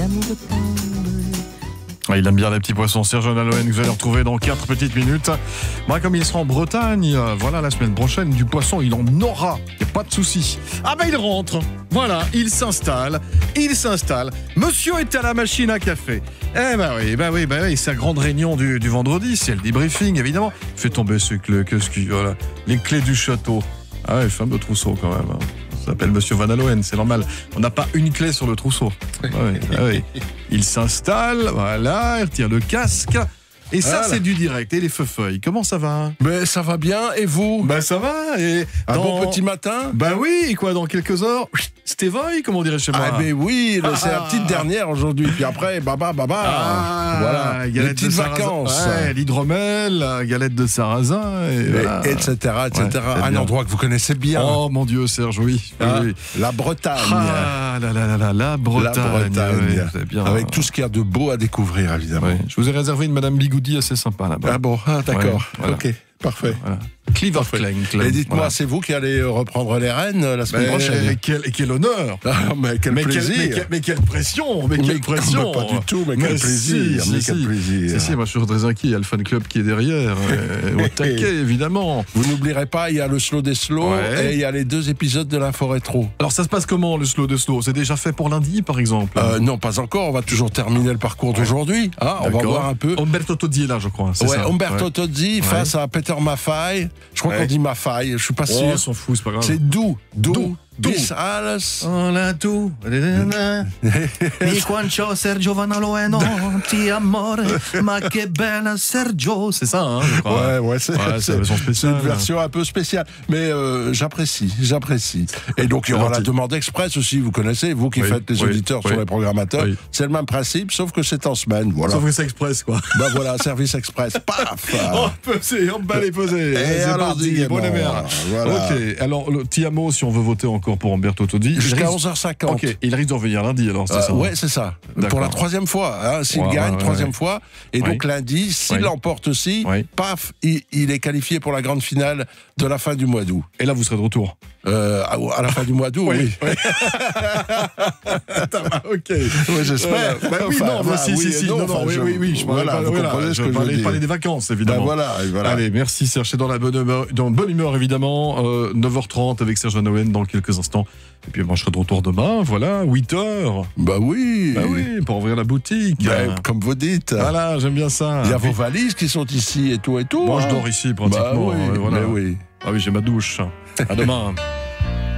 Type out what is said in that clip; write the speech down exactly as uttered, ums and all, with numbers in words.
Ah, il aime bien les petits poissons. Serge Naloen, que vous allez retrouver dans quatre petites minutes. Moi, comme il sera en Bretagne, euh, voilà, la semaine prochaine, du poisson, il en aura. Il n'y a pas de souci. Ah ben, il rentre. Voilà, il s'installe. Il s'installe. Monsieur est à la machine à café. Eh ben oui, ben oui, ben oui. Sa grande réunion du, du vendredi, c'est le debriefing, évidemment. Fait tomber ce clé, que ce qui, voilà, les clés du château. Ah ouais, fameux trousseau, quand même. Hein. Ça s'appelle Monsieur Van Aloen, c'est normal. On n'a pas une clé sur le trousseau. Ah oui, ah oui. Il s'installe, voilà, il retire le casque. Et ça, voilà. C'est du direct. Et les feux-feuilles, comment ça va? Ben, ça va bien, et vous? Ben, ça va. Et un dans... bon petit matin? Ben oui, et quoi, dans quelques heures, Stévoy, comme on dirait chez moi. Ah ben oui, ah, c'est la petite dernière aujourd'hui. Puis après, baba, baba. Ah, voilà, les petites vacances. Ouais, l'hydromel, la galette de sarrasin, et, voilà. et etc. et cetera. Ouais, un bien. Endroit que vous connaissez bien. Oh mon Dieu, Serge, oui. Ah, oui. La Bretagne. Ah là là là là, la Bretagne. La Bretagne. Ouais, bien. Avec tout ce qu'il y a de beau à découvrir, évidemment. Ouais. Je vous ai réservé une Madame Bigoudi assez sympa là-bas. Ah bon, ah, d'accord. Ouais, voilà. Ok. Parfait. Voilà. Cleaver Klein. Et dites-moi, voilà. C'est vous qui allez reprendre les rênes la semaine mais, prochaine? Mais quel, quel honneur! Ah, mais quel mais plaisir! Quel, mais, quel, mais quelle pression! Mais, mais quelle pression! Pas du tout, mais, mais quel plaisir! Si, mais si, quel si. plaisir! Si, si, moi je suis très inquiet. Il y a le fan club qui est derrière. Au taquet, évidemment. Vous n'oublierez pas, il y a le slow des slows ouais. et il y a les deux épisodes de l'info rétro. Alors ça se passe comment le slow des slows? C'est déjà fait pour lundi, par exemple? euh, Non, pas encore. On va toujours terminer le parcours ouais. d'aujourd'hui. Ah, on va voir un peu. Umberto Tozzi est là, je crois. Ouais, ça. Umberto ouais. Tozzi ouais. face à Peter Maffay. Je crois ouais. qu'on dit Maffay. Je suis pas sûr. Oh, on s'en fout, c'est pas grave. C'est doux, doux. Bis alles. Oh la tu. Mi quancio Sergio Van Aloen, ti amore, ma che bella Sergio. C'est ça, hein? Ouais, ouais, c'est ouais, c'est une version spéciale. C'est une version un peu spéciale, mais euh, j'apprécie, j'apprécie. Et donc il y aura la demande express aussi. Vous connaissez, vous qui oui, faites les oui, auditeurs oui, sur les programmateurs, oui. c'est le même principe, sauf que c'est en semaine. Voilà. Sauf que c'est express, quoi. Ben voilà, service express. Paf. Oh, pesé, emballé, pesé. Et c'est parti. Bonne mère. Voilà. Ok. Alors le Tiamo, si on veut voter encore pour Umberto Tozzi. Jusqu'à onze heures cinquante. Ok, il risque de revenir lundi alors, c'est euh, ça? Ouais, c'est ça. Pour la troisième fois. Hein, s'il ouais, gagne, ouais, troisième ouais. fois. Et ouais. donc lundi, s'il ouais. l'emporte aussi, ouais. paf, il, il est qualifié pour la grande finale de la fin du mois d'août. Et là, vous serez de retour? Euh, à, à la fin du mois d'août, oui. oui. Ok. Oui, j'espère. Euh, bah, oui, enfin, non, bah, si, oui, si, si. Non, non, enfin, oui, je, oui, oui. Je voilà, parlais, vous voilà, comprenez je ce que parlais, je veux parlais des vacances, évidemment. Bah, voilà, voilà. Allez, merci Serge, c'est dans la bonne humeur, dans bonne humeur évidemment. Euh, neuf heures trente avec Serge Naloen dans quelques instants. Et puis moi je serai de retour demain, voilà, huit heures. Bah oui. Bah oui, pour ouvrir la boutique. Bah, comme vous dites. Voilà, j'aime bien ça. Il y a vos valises qui sont ici et tout et tout. Moi hein. je dors ici pratiquement. Bah oui, euh, voilà. mais oui. Ah oui, j'ai ma douche. À demain.